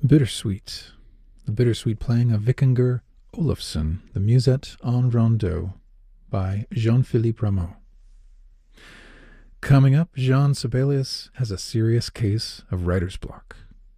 Bittersweet. The bittersweet playing of Vikinger Olafsson, the Musette en Rondeau by Jean-Philippe Rameau. Coming up, Jean Sibelius has a serious case of writer's block.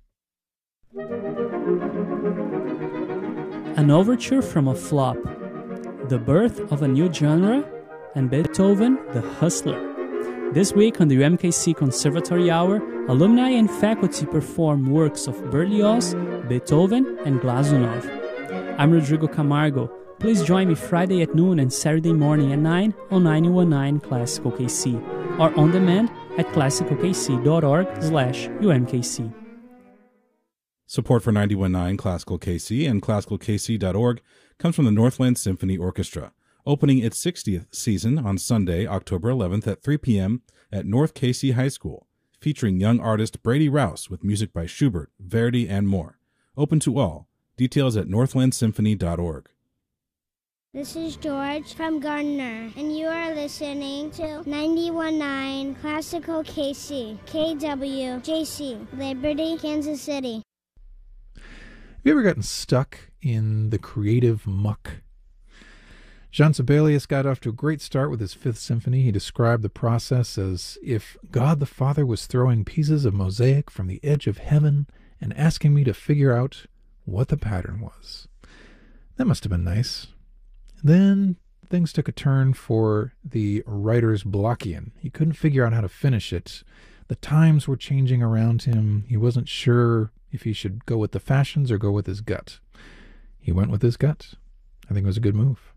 An overture from a flop, the birth of a new genre, and Beethoven, the Hustler. This week on the UMKC Conservatory Hour, alumni and faculty perform works of Berlioz, Beethoven, and Glazunov. I'm Rodrigo Camargo. Please join me Friday at noon and Saturday morning at 9 on 919 Classical KC, or on demand at classicalkc.org/UMKC. Support for 919 Classical KC and classicalkc.org comes from the Northland Symphony Orchestra, opening its 60th season on Sunday, October 11th at 3 p.m. at North KC High School, featuring young artist Brady Rouse with music by Schubert, Verdi, and more. Open to all. Details at northlandsymphony.org. This is George from Gardner, and you are listening to 91.9 Classical KC, KWJC, Liberty, Kansas City. Have you ever gotten stuck in the creative muck? Jean Sibelius got off to a great start with his Fifth Symphony. He described the process as if God the Father was throwing pieces of mosaic from the edge of heaven and asking me to figure out what the pattern was. That must have been nice. Then things took a turn for the writer's blockian. He couldn't figure out how to finish it. The times were changing around him. He wasn't sure if he should go with the fashions or go with his gut. He went with his gut. I think it was a good move.